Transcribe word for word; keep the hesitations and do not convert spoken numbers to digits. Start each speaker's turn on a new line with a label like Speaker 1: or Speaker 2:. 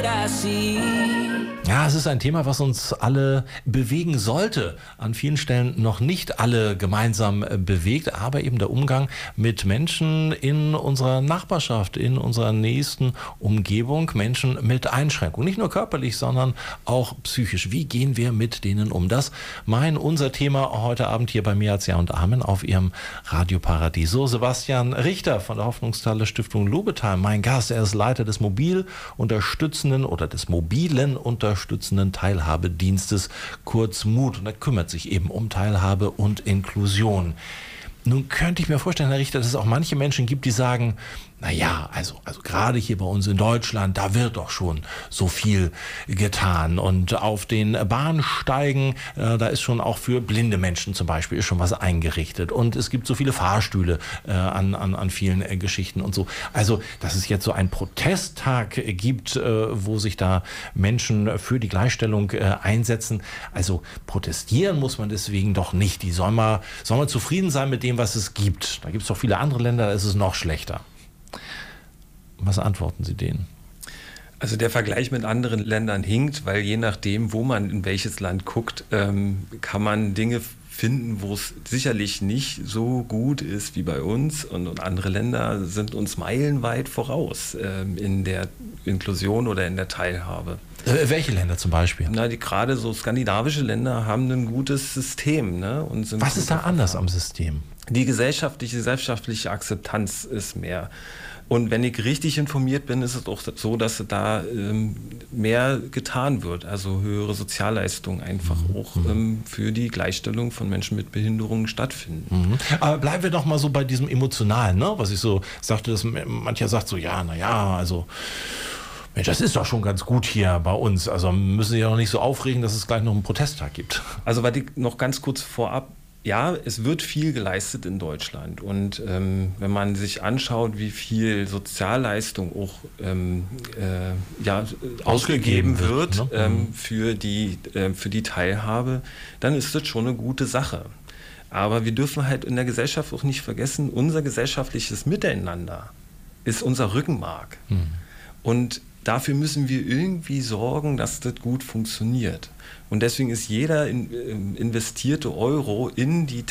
Speaker 1: Ja, es ist ein Thema, was uns alle bewegen sollte. An vielen Stellen noch nicht alle gemeinsam bewegt, aber eben der Umgang mit Menschen in unserer Nachbarschaft, in unserer nächsten Umgebung, Menschen mit Einschränkungen. Nicht nur körperlich, sondern auch psychisch. Wie gehen wir mit denen um? Das mein unser Thema heute Abend hier bei Mir als Ja und Amen auf Ihrem Radioparadies. So, Sebastian Richter von der Hoffnungsthaler Stiftung Lobetal, mein Gast. Er ist Leiter des mobil unterstützenden oder des mobilen unterstützenden Teilhabedienstes, kurz MUT. Und er kümmert sich eben um Teilhabe und Inklusion. Nun könnte ich mir vorstellen, Herr Richter, dass es auch manche Menschen gibt, die sagen, naja, also, also gerade hier bei uns in Deutschland, da wird doch schon so viel getan. Und auf den Bahnsteigen, äh, da ist schon auch für blinde Menschen zum Beispiel ist schon was eingerichtet. Und es gibt so viele Fahrstühle äh, an, an, an vielen äh, Geschichten und so. Also, dass es jetzt so einen Protesttag äh, gibt, äh, wo sich da Menschen für die Gleichstellung äh, einsetzen. Also protestieren muss man deswegen doch nicht. Die sollen mal, sollen mal zufrieden sein mit dem, was es gibt. Da gibt es doch viele andere Länder, da ist es noch schlechter. Was antworten Sie denen?
Speaker 2: Also der Vergleich mit anderen Ländern hinkt, weil je nachdem, wo man in welches Land guckt, ähm, kann man Dinge finden, wo es sicherlich nicht so gut ist wie bei uns. Und, und andere Länder sind uns meilenweit voraus ähm, in der Inklusion oder in der Teilhabe.
Speaker 1: Äh, welche Länder zum Beispiel?
Speaker 2: Na, die gerade so skandinavische Länder haben ein gutes System. Ne? Und sind
Speaker 1: Was ist da anders am System?
Speaker 2: Die gesellschaftliche, gesellschaftliche Akzeptanz ist mehr. Und wenn ich richtig informiert bin, ist es auch so, dass da ähm, mehr getan wird. Also höhere Sozialleistungen einfach mhm. auch ähm, für die Gleichstellung von Menschen mit Behinderungen stattfinden.
Speaker 1: Mhm. Aber bleiben wir doch mal so bei diesem Emotionalen, ne? Was ich so sagte, dass mancher sagt so, ja, naja, also Mensch, das ist doch schon ganz gut hier bei uns. Also müssen Sie ja noch nicht so aufregen, dass es gleich noch einen Protesttag gibt.
Speaker 2: Also was ich noch ganz kurz vorab, ja, es wird viel geleistet in Deutschland und ähm, wenn man sich anschaut, wie viel Sozialleistung auch ähm, äh, ja, ausgegeben wird, wird ne? ähm, für, die, äh, für die Teilhabe, dann ist das schon eine gute Sache. Aber wir dürfen halt in der Gesellschaft auch nicht vergessen, unser gesellschaftliches Miteinander ist unser Rückenmark. Hm. Und dafür müssen wir irgendwie sorgen, dass das gut funktioniert. Und deswegen ist jeder in, investierte Euro in die